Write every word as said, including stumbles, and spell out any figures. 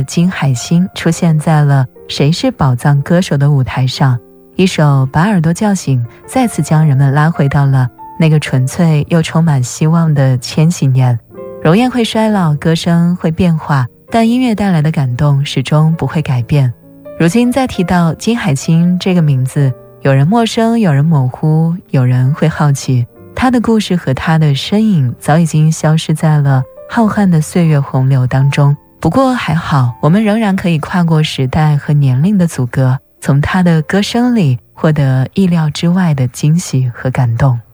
金海心出现在了谁是宝藏歌手的舞台上，一首把耳朵叫醒，再次将人们拉回到了那个纯粹又充满希望的千禧年。容颜会衰老，歌声会变化，但音乐带来的感动始终不会改变。如今再提到金海心这个名字，有人陌生，有人模糊，有人会好奇他的故事和他的身影早已经消失在了浩瀚的岁月洪流当中。不过还好，我们仍然可以跨过时代和年龄的阻隔，从他的歌声里获得意料之外的惊喜和感动。